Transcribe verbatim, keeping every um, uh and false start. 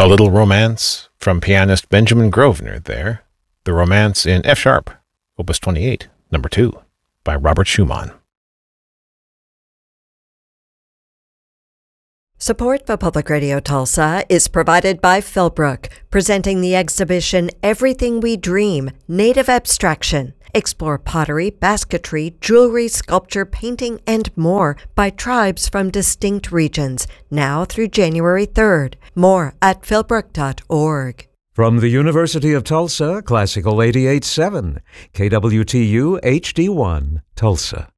A Little Romance from pianist Benjamin Grosvenor there. The Romance in F sharp, Opus twenty-eight, number two, by Robert Schumann. Support for Public Radio Tulsa is provided by Philbrook, presenting the exhibition Everything We Dream, Native Abstraction. Explore pottery, basketry, jewelry, sculpture, painting, and more by tribes from distinct regions, now through January third. More at philbrook dot org. From the University of Tulsa, Classical eighty-eight point seven, K W T U H D one, Tulsa.